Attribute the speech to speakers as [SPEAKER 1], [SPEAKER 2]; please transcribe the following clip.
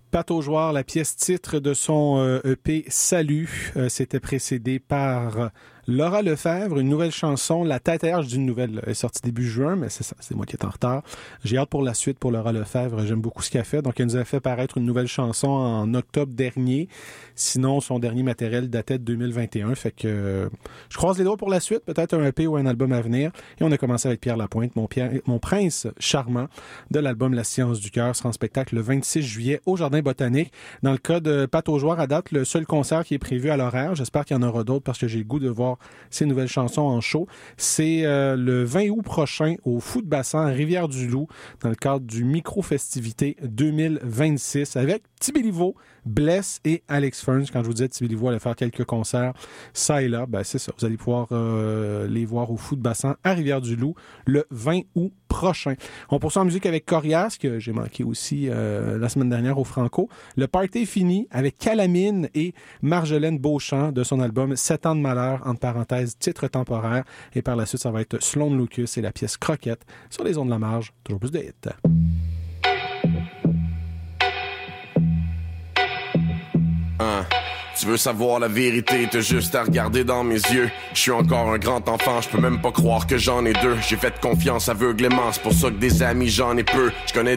[SPEAKER 1] Pat Aujoire, la pièce titre de son EP Salut, c'était précédé par Laura Lefebvre, une nouvelle chanson, La tête ailleurs, je dis une nouvelle, est sortie début juin, mais c'est ça, c'est moi qui est en retard. J'ai hâte pour la suite pour Laura Lefebvre, j'aime beaucoup ce qu'elle fait. Donc, elle nous a fait paraître une nouvelle chanson en octobre dernier. Sinon, son dernier matériel datait de 2021, fait que je croise les doigts pour la suite, peut-être un EP ou un album à venir. Et on a commencé avec Pierre Lapointe, mon prince charmant, de l'album La science du cœur, sera en spectacle le 26 juillet au Jardin botanique. Dans le cas de Pat Aujoire, à date, le seul concert qui est prévu à l'horaire, j'espère qu'il y en aura d'autres parce que j'ai le goût de voir ces nouvelles chansons en show. C'est le 20 août prochain au Fou de Bassan à Rivière-du-Loup dans le cadre du Micro-Festivité 2026 avec Tibéliveau, Bless et Alex Ferns. Quand je vous disais Tibéliveau allait faire quelques concerts, ça et là, ben c'est ça. Vous allez pouvoir les voir au Fou de Bassan à Rivière-du-Loup le 20 août prochain. On poursuit en musique avec Corias, que j'ai manqué aussi la semaine dernière au Franco. Le party est fini avec Calamine et Marjolaine Beauchamp de son album 7 ans de malheur, entre parenthèses, titre temporaire. Et par la suite, ça va être Sloan Lucas et la pièce Croquette sur les ondes de la marge. Toujours plus de hits.
[SPEAKER 2] Tu veux savoir la vérité, t'as juste à regarder dans mes yeux. Je suis encore un grand enfant, je peux même pas croire que j'en ai deux. J'ai fait confiance aveuglément, c'est pour ça que des amis j'en ai peu. Je connais